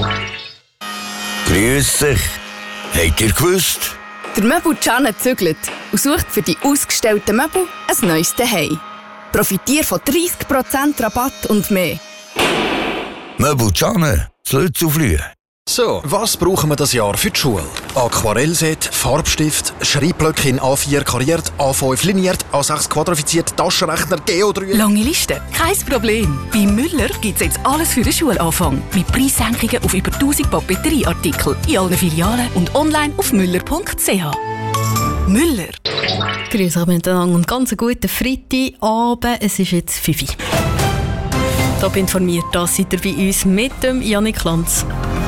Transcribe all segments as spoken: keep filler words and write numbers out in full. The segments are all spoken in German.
Grüß dich. Habt ihr gewusst? Der Möbel Can zügelt und sucht für die ausgestellten Möbel ein neues Zuhause. Profitiere von dreissig Prozent Rabatt und mehr. Möbel Can, zu Lützelflüh. So, was brauchen wir das Jahr für die Schule? Aquarellset, Farbstift, Schreibblöcke in A vier kariert, A fünf liniert, A sechs quadrifiziert, Taschenrechner, Geo drei... Lange Liste? Kein Problem. Bei Müller gibt es jetzt alles für den Schulanfang. Mit Preissenkungen auf über tausend Papeterieartikel in allen Filialen und online auf müller punkt c h. Müller. Grüß euch miteinander und ganz einen guten Freitagabend. Es ist jetzt fünf Uhr. Top informiert, das seid ihr bei uns mit dem Janik Lanz.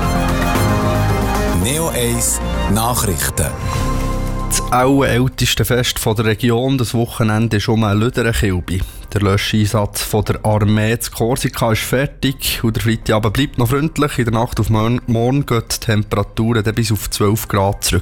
Neo eins Nachrichten. Das wohl älteste Fest der Region, das Wochenende ist um ein Lüderenkilbi. Der Löscheinsatz von der Armee zu Korsika ist fertig und der Freitagabend bleibt noch freundlich. In der Nacht auf morgen, morgen gehen die Temperaturen dann bis auf zwölf Grad zurück.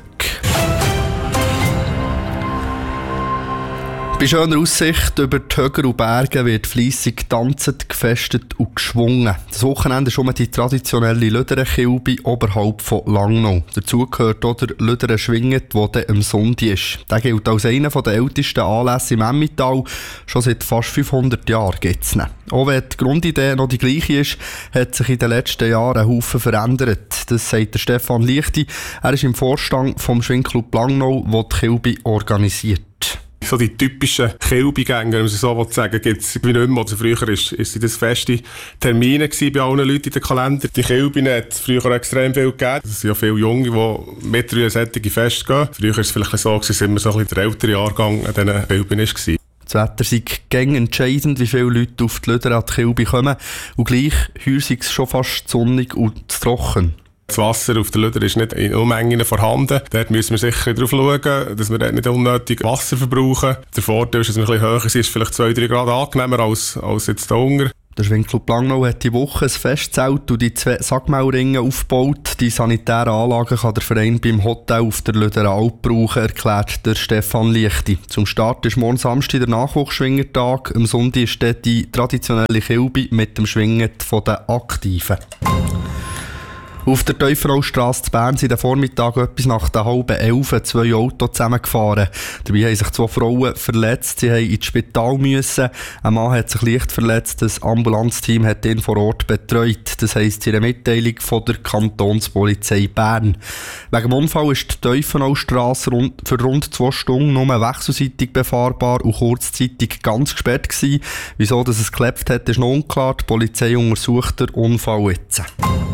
Bei schöner Aussicht über die Höger und Berge wird fleissig getanzt, gefestet und geschwungen. Das Wochenende ist um die traditionelle Lüderenkilbi oberhalb von Langnau. Dazu gehört auch der Lüderen-Schwinget, der dann am Sonntag ist. Der gilt als einer der ältesten Anlässe im Emmental. Schon seit fast fünfhundert Jahren gibt es ihn. Auch wenn die Grundidee noch die gleiche ist, hat sich in den letzten Jahren ein Haufen verändert. Das sagt der Stefan Lichti. Er ist im Vorstand vom Schwingclub Langnau, der die Kilbi organisiert. So die typischen Kilbigänger, wenn man so sagen, gibt es wie nicht mehr. Also früher ist, ist das feste Termine bei allen Leuten in den Kalender. Die Kilbine hat es früher extrem viel gegeben. Es sind ja viele Junge, die mit in solche Feste gehen. Früher war es vielleicht so, dass immer so ein bisschen der ältere Jahrgang an diesen Kilbinen war. Das Wetter sei gäng entscheidend, wie viele Leute auf die Lüder an die Kilbi kommen. Und gleich heuer sei es schon fast sonnig und trocken. Das Wasser auf der Lüder ist nicht in Unmengen vorhanden. Dort müssen wir sicher darauf schauen, dass wir dort nicht unnötig Wasser verbrauchen. Der Vorteil ist, dass wir ein bisschen höher sind, ist vielleicht zwei bis drei Grad angenehmer als, als jetzt da unten. Der Schwingclub Langnau hat die Woche ein Festzelt und die zwei Sackmaulringe aufgebaut. Die sanitären Anlagen kann der Verein beim Hotel auf der Lüderer Alp brauchen, erklärt der Stefan Lichti. Zum Start ist morgen Samstag der Nachwuchsschwingertag. Am Sonntag ist dort die traditionelle Kilbi mit dem Schwingen der Aktiven. Auf der Teufenaustrasse in Bern sind am Vormittag etwas nach der halben Elf zwei Autos zusammengefahren. Dabei haben sich zwei Frauen verletzt. Sie mussten ins Spital müssen. Ein Mann hat sich leicht verletzt. Das Ambulanzteam hat ihn vor Ort betreut. Das heisst in einer Mitteilung von der Kantonspolizei Bern. Wegen dem Unfall ist die Teufenaustrasse für rund zwei Stunden nur wechselseitig befahrbar und kurzzeitig ganz gesperrt gewesen. Wieso dass es geklebt hat, ist noch unklar. Die Polizei untersucht den Unfall jetzt.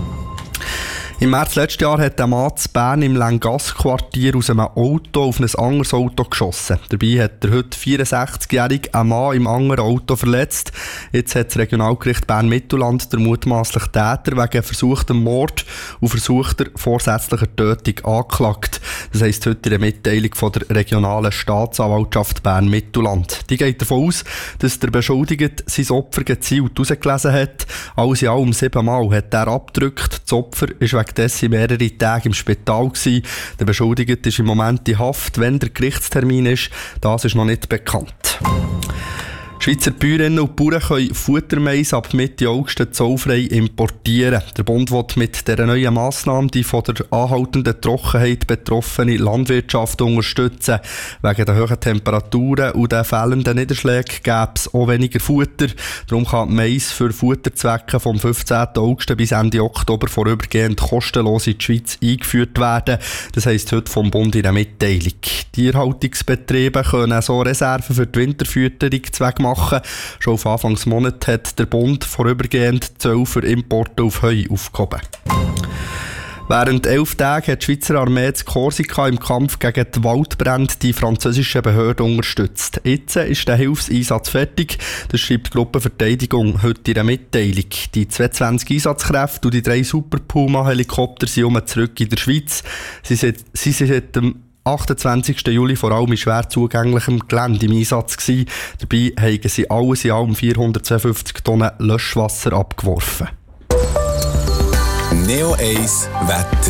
Im März letzten Jahr hat ein Mann in Bern im Lengasse-Quartier aus einem Auto auf ein anderes Auto geschossen. Dabei hat der heute vierundsechzigjährige ein Mann im anderen Auto verletzt. Jetzt hat das Regionalgericht Bern-Mittelland der mutmaßliche Täter wegen versuchtem Mord und versuchter vorsätzlicher Tötung angeklagt. Das heisst heute in der Mitteilung von der regionalen Staatsanwaltschaft Bern-Mittelland. Die geht davon aus, dass der Beschuldigte sein Opfer gezielt herausgelesen hat. Alles in allem siebenmal hat er abgedrückt. Das Opfer ist wegen dessen mehrere Tage im Spital gewesen. Der Beschuldigte ist im Moment in Haft, wenn der Gerichtstermin ist. Das ist noch nicht bekannt. Schweizer Bäuerinnen und Bauern können Futtermais ab Mitte August zollfrei importieren. Der Bund will mit dieser neuen Massnahme die von der anhaltenden Trockenheit betroffene Landwirtschaft unterstützen. Wegen der hohen Temperaturen und den fehlenden Niederschlägen gäbe es auch weniger Futter. Darum kann Mais für Futterzwecke vom fünfzehnten August bis Ende Oktober vorübergehend kostenlos in die Schweiz eingeführt werden. Das heisst heute vom Bund in einer Mitteilung. Tierhaltungsbetriebe können so Reserven für die Winterfütterung zweckmachen. Schon auf Anfangsmonat hat der Bund vorübergehend die Zölle für Importe auf Heu aufgehoben. Während elf Tagen hat die Schweizer Armee zu Korsika im Kampf gegen die Waldbrände die französischen Behörden unterstützt. Jetzt ist der Hilfseinsatz fertig. Das schreibt die Gruppenverteidigung heute in der Mitteilung. Die zweiundzwanzig Einsatzkräfte und die drei Super Puma-Helikopter sind um zurück in der Schweiz. Sie sind, sie sind seit dem achtundzwanzigsten Juli vor allem in schwer zugänglichem Gelände im Einsatz gewesen. Dabei haben sie alles in allem vierhundertzweiundfünfzig Tonnen Löschwasser abgeworfen. Neo eins Wetter.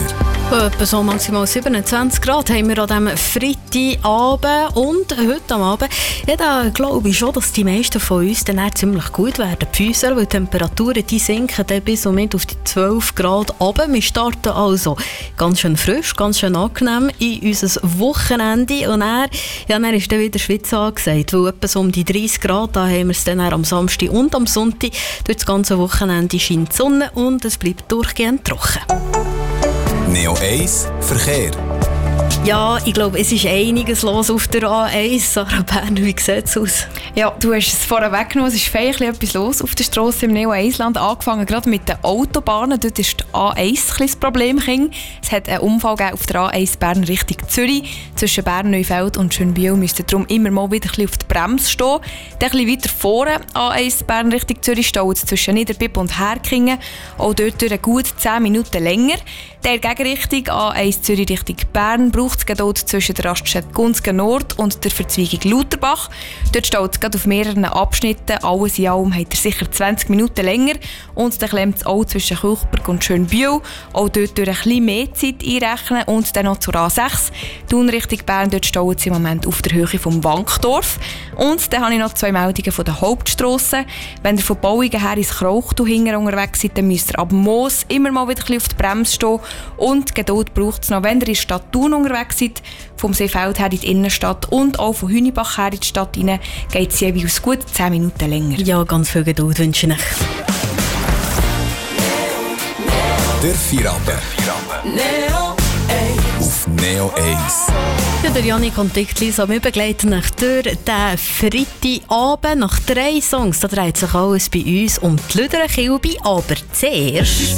Etwa so maximal siebenundzwanzig Grad haben wir an diesem Freitagabend und heute am Abend. Ja, da glaube ich schon, dass die meisten von uns dann auch ziemlich gut werden. Die Füße, weil die Temperaturen die sinken dann bis und mit auf die zwölf Grad runter. Wir starten also ganz schön frisch, ganz schön angenehm in unser Wochenende. Und dann, ja, dann ist dann wieder Schweiz angesagt, weil etwa so um die dreißig Grad, da haben wir es dann am Samstag und am Sonntag. Durch das ganze Wochenende scheint die Sonne und es bleibt durchgehend trocken. Neo eins Verkehr. Ja, ich glaube, es ist einiges los auf der A eins. Sarah Berner, wie sieht es aus? Ja, du hast es vorher weggenommen. Es ist feierlich etwas los auf der Strasse im Neo eins Land. Angefangen gerade mit den Autobahnen. Dort ist die A eins das Problem. Es hat einen Unfall gegeben auf der A eins Bern Richtung Zürich. Zwischen Bern, Neufeld und Schönbiel müsste darum immer mal wieder ein bisschen auf der Bremse stehen. Dann ein bisschen weiter vorne, A eins Bern Richtung Zürich, steht es zwischen Niederbipp und Herkingen. Auch dort durch gut zehn Minuten länger. Der Gegenrichtung A eins Zürich Richtung Bern braucht es gerade zwischen der Raststätte Gunzgen Nord und der Verzweigung Lauterbach. Dort steht es gerade auf mehreren Abschnitten. Alles in allem hat er sicher zwanzig Minuten länger. Und dann klemmt es auch zwischen Küchberg und Schönbühl. Auch dort durch ein bisschen mehr Zeit einrechnen. Und dann noch zur A sechs. Thun Richtung Bern, dort steht es im Moment auf der Höhe vom Wankdorf. Und dann habe ich noch zwei Meldungen von der Hauptstrasse. Wenn ihr von Bauingen her ins Krauchtu hinten unterwegs seid, dann müsst ihr ab Moos immer mal wieder ein bisschen auf der Bremse stehen. Und Geduld braucht es noch, wenn ihr in der Stadt Thun unterwegs seid, vom Seefeld her in die Innenstadt und auch von Hünibach her in die Stadt rein, geht es jeweils gut zehn Minuten länger. Ja, ganz viel Geduld wünsche ich euch. Der Feierabend. Neo eins. Auf Neo eins. Ja, der Janik und ich, Lisa, wir begleiten euch durch den Freitagabend. Nach drei Songs, da dreht sich alles bei uns um die Lüderenkilbe. Aber zuerst...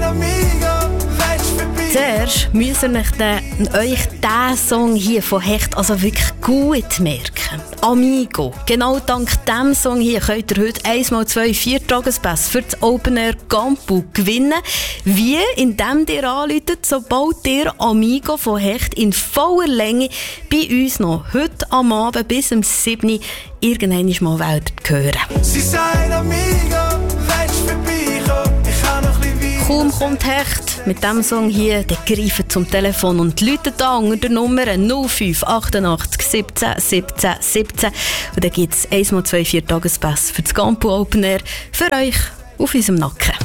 Zuerst müsst ihr euch, den, euch diesen Song hier von Hecht also wirklich gut merken. Amigo. Genau dank diesem Song hier könnt ihr heute eins mal zwei Viertagespässe für das Open Air Campo gewinnen. Wie? Indem ihr anruft, sobald ihr Amigo von Hecht in voller Länge bei uns noch heute am Abend bis um sieben Uhr irgendwann mal werdet hören. Sie sagt Amigo, willst du vorbeikommen? Ich habe noch ein bisschen Kaum kommt Hecht mit diesem Song hier, dann greifen zum Telefon und läutet an unter der Nummer null fünf achtundachtzig siebzehn siebzehn siebzehn. Und dann gibt es eins mal zwei Viertagespässe für das Campo Open Air für euch auf unserem Nacken.